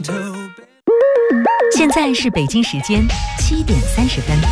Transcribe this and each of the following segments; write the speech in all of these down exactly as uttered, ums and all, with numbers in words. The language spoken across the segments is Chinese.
现在是北京时间七点三十分。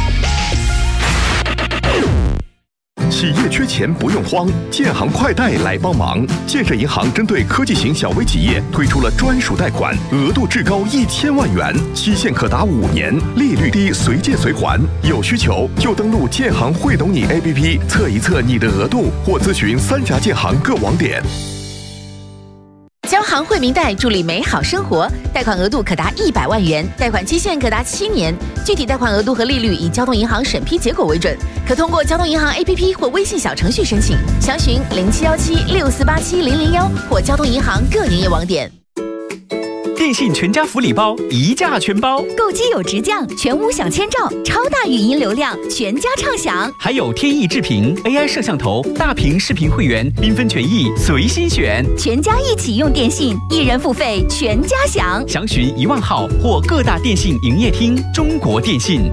企业缺钱不用慌，建行快贷来帮忙。建设银行针对科技型小微企业推出了专属贷款，额度至高一千万元，期限可达五年，利率低，随借随还。有需求就登录建行会懂你 A P P 测一测你的额度，或咨询三峡建行各网点。 交行惠民贷助力美好生活，贷款额度可达一百万元，贷款期限可达七年，具体贷款额度和利率以交通银行审批结果为准，可通过交通银行 A P P 或微信小程序申请，详询零七幺七六四八七零零幺或交通银行各营业网点。 电信全家福利包一价全包， 购机有直降，全屋享千兆，超大语音流量，全家畅享。 还有天翼智屏 A I 摄像头，大屏视频会员，缤纷权益随心选。 全家一起用电信，一人付费全家享。 详询一万号或各大电信营业厅。中国电信。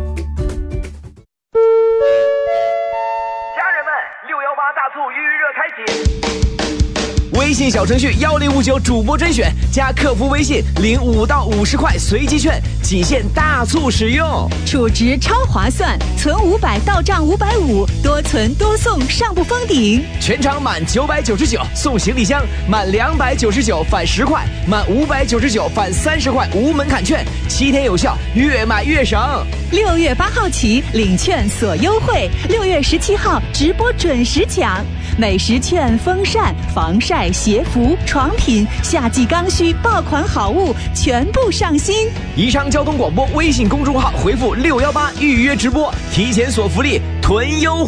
家人们，六幺八大促预热开启。微信小程序幺零五九主播甄选加客服微信领五到五十块随机券，仅限大促使用， 储值超划算，存五百到账五百五，多存多送上不封顶。 全场满九百九十九送行李箱，满两百九十九返十块，满五百九十九返三十块无门槛券，七天有效，越买越省。 六月八号起领券锁优惠，六月十七号直播准时抢。美食券、风扇、防晒、鞋服、床品、夏季刚需爆款好物全部上新。 宜昌交通广播微信公众号回复六幺八预约直播，提前锁福利，囤优惠。